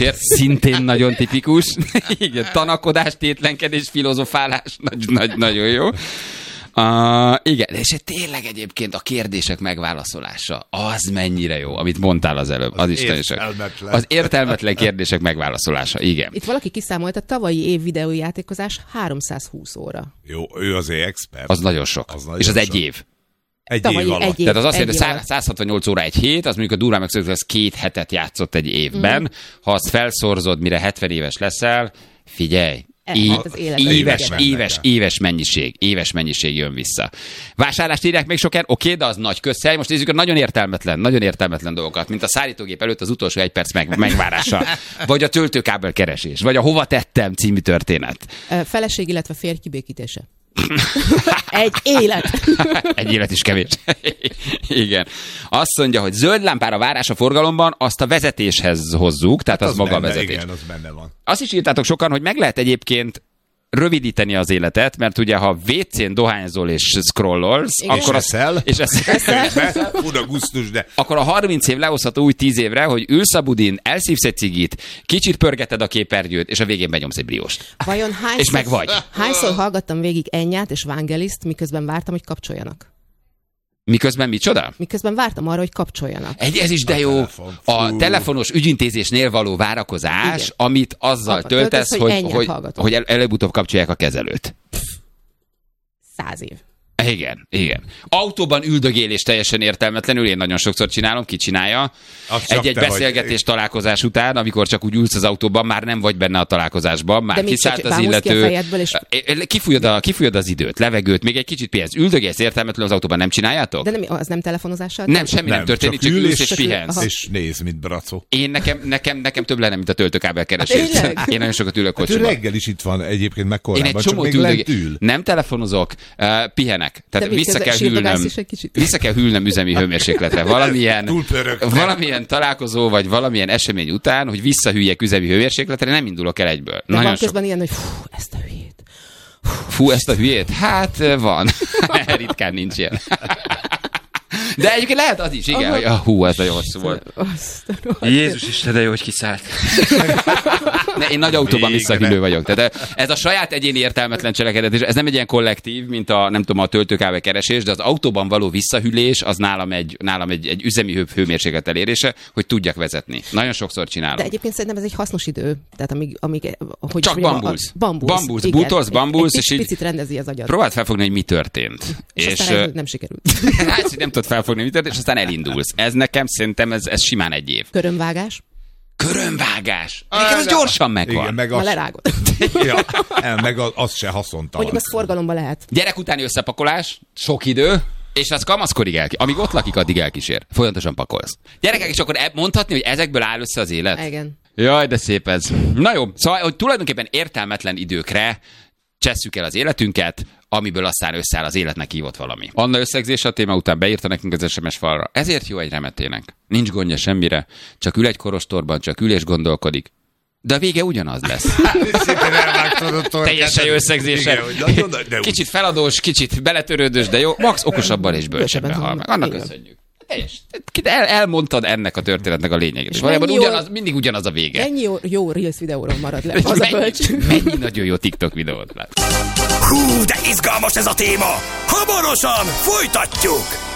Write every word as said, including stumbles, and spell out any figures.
kicsér, szintén nagyon tipikus. Igen, tanakodás, tétlenkedés, filozofálás, nagy, nagy, nagyon jó. Uh, igen, és tényleg egyébként a kérdések megválaszolása, az mennyire jó, amit mondtál az előbb. Az, az értelmetlen. Az értelmetlen kérdések megválaszolása, igen. Itt valaki kiszámolt, a tavalyi év videójátékozás háromszázhúsz óra. Jó, ő azért expert. Az nagyon sok. Az nagyon és az sok. Egy év. Egy tavalyi, év alatt. Egy év, Tehát az azt jelenti, hogy száz hatvannyolc óra egy hét, az mondjuk a durván megszólítva, az két hetet játszott egy évben. Mm. Ha azt felszorzod, mire hetven éves leszel, figyelj, É, hát éves, éves, éves mennyiség, éves mennyiség jön vissza. Vásárlást írják még sokan, oké, de az nagy közhely. Most nézzük a nagyon értelmetlen, nagyon értelmetlen dolgokat, mint a szállítógép előtt az utolsó egy perc meg, megvárása, vagy a töltőkábel keresés, vagy a hova tettem című történet. Feleség, illetve férj kibékítése. Egy élet. Egy élet is kevés. Igen. Azt mondja, hogy zöld lámpára várás a forgalomban, azt a vezetéshez hozzuk, tehát hát az, az maga benne, a vezetés. Igen, az benne van. Azt is írtátok sokan, hogy meg lehet egyébként rövidíteni az életet, mert ugye, ha vécén dohányzol és scrollolsz, igen. akkor és eszel, és eszel, Fura gusztus, de... akkor a harminc év lehozható úgy tíz évre, hogy ülsz a budin, elszívsz egy cigit, kicsit pörgeted a képernyőt, és a végén benyomsz egy briost. Vajon hányszor, és meg vagy. Hányszor hallgattam végig Ennyát és Vangeliszt, miközben vártam, hogy kapcsoljanak? Miközben micsoda? Miközben vártam arra, hogy kapcsoljanak. Egy, ez is de jó. A, telefon. a telefonos ügyintézésnél való várakozás, igen. amit azzal Apa, töltesz, töltesz, hogy, hogy, hogy, hogy el, előbb-utóbb kapcsolják a kezelőt. Száz év. Igen, igen. Autóban üldögélés teljesen értelmetlenül, én nagyon sokszor csinálom, ki csinálja. Egy-egy beszélgetés vagy... találkozás után, amikor csak úgy ülsz az autóban, már nem vagy benne a találkozásban, már kiszállt az illető. Ki és... kifújod, a, kifújod az időt, levegőt, még egy kicsit pihensz. Üldögélsz értelmetlenül az autóban, nem csináljátok? De nem, az nem telefonozással? Nem, semmi nem, nem történik, csak, csak ülsz és pihensz. És néz, mint bracó. Én nekem, nekem, nekem több lenne, mint a töltőkábel keresés. Hát én nagyon sokat ülök kocsiban. Hát reggel is itt van egyébként meg korábban, én egy csomót ül. Nem telefonozok, uh, pihenek. Tehát vissza kell hűlnöm, vissza kell hűlnöm üzemi hőmérsékletre. Valamilyen, valamilyen találkozó, vagy valamilyen esemény után, hogy visszahűljek üzemi hőmérsékletre, nem indulok el egyből. De nagyon van közben sok... ilyen, hogy fú, ezt a hülyét. Fú, ezt a hülyét? Hát van. Ritkán nincs ilyen. De egyébként lehet az is, igen, hogy ah, hú, ez a jó hosszú volt. Jézus Isten, de jó, hogy kiszállt. Ne, én nagy autóban visszahűlő vagyok. Tehát ez a saját egyéni értelmetlen cselekedet, és ez nem egy ilyen kollektív, mint a, nem tudom, a töltőkábel keresés, de az autóban való visszahűlés, az nálam egy, nálam egy, egy üzemi hő, hőmérséklet elérése, hogy tudjak vezetni. Nagyon sokszor csinálom. De egyébként szerintem ez egy hasznos idő. Tehát amíg, amíg hogy csak bambulsz. Bambulsz, bambulsz bútorsz, bambulsz, és így picit rendezi az agyat. Próbáld felfogni, hogy mi történt. És, és aztán nem sikerült. Hát, nem tudod felfogni, mi történt, és aztán elindulsz. Ez nekem szerintem ez, ez simán egy év. Körömvágás. Körömvágás. Nekem ez gyorsan megvan. Igen, meg az... lerágod. Ja, meg az, az se haszontalan. Mondjuk az forgalomba lehet. Gyerek utáni összepakolás, sok idő, és az kamaszkorig elkísér. Amíg ott lakik, addig elkísér. Folyamatosan pakolsz. Gyerekek, és akkor mondhatni, hogy ezekből áll össze az élet? Igen. Jaj, de szép ez. Na jó, szóval, hogy tulajdonképpen értelmetlen időkre csesszük el az életünket, amiből aztán összeáll az életnek hívott valami. Anna összegzése a téma után beírta nekünk az es em es falra. Ezért jó egy remetének. Nincs gondja semmire, csak ül egy korostorban, csak ül és gondolkodik. De a vége ugyanaz lesz. Teljesen jó összegzése. Kicsit feladós, kicsit beletörődős, de jó. Max okosabban és bölcsebben hal meg. Annak köszönjük. El, elmondtad ennek a történetnek a lényegét. És valójában ugyanaz, mindig ugyanaz a vége. Ennyi jó, jó Reels videóról marad le. Az mennyi, a bölcs. Mennyi nagyon jó TikTok videót lát. Hú, de izgalmas ez a téma! Hamarosan folytatjuk!